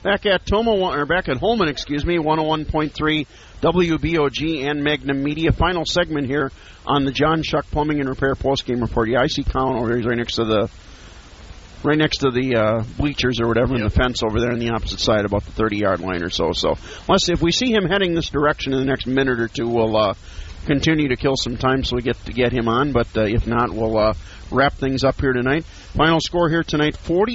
Back at Holman, 101.3 WBOG and Magnum Media. Final segment here on the John Shuck Plumbing and Repair postgame report. Yeah, I see Colin over here. He's right next to the bleachers or whatever, in the fence over there on the opposite side, about the 30-yard line or so. So, if we see him heading this direction in the next minute or two, we'll continue to kill some time so we get him on. But if not, we'll wrap things up here tonight. Final score here tonight: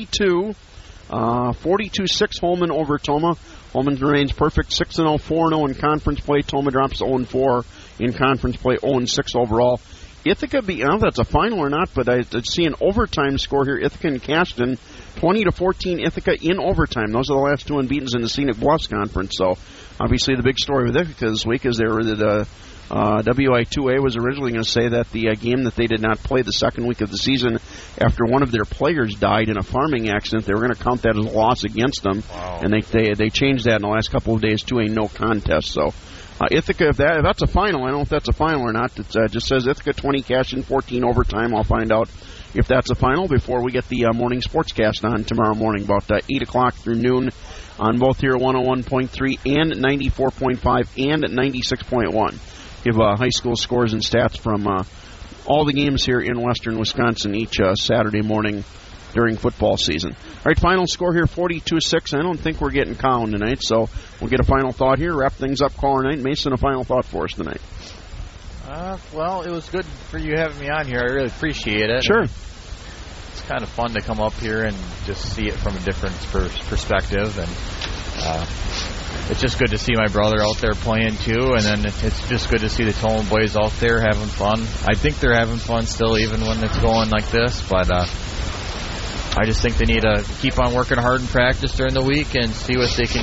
42-6 Holman over Tomah. Holman remains perfect, 6-0, 4-0 in conference play. Tomah drops 0-4 in conference play, 0-6 overall. Ithaca, I don't know if that's a final or not, but I see an overtime score here. Ithaca and Caston, 20-14 Ithaca in overtime. Those are the last two unbeatens in the Scenic Bluffs Conference. So, obviously, the big story with Ithaca this week is they were WI2A was originally going to say that the game that they did not play the second week of the season after one of their players died in a farming accident, they were going to count that as a loss against them. Wow. And they changed that in the last couple of days to a no contest. So Ithaca, if that's a final, I don't know if that's a final or not. It just says Ithaca 20, Caston 14 overtime. I'll find out if that's a final before we get the morning sportscast on tomorrow morning about 8 o'clock through noon on both here 101.3 and 94.5 and 96.1. Give high school scores and stats from all the games here in western Wisconsin each Saturday morning during football season. All right, final score here, 42-6. I don't think we're getting Colin tonight, so we'll get a final thought here, wrap things up, caller night. Mason, a final thought for us tonight. Well, it was good for you having me on here. I really appreciate it. Sure. It's kind of fun to come up here and just see it from a different perspective, and it's just good to see my brother out there playing too, and then it's just good to see the Tomah boys out there having fun. I think they're having fun still, even when it's going like this, but I just think they need to keep on working hard in practice during the week and see what they can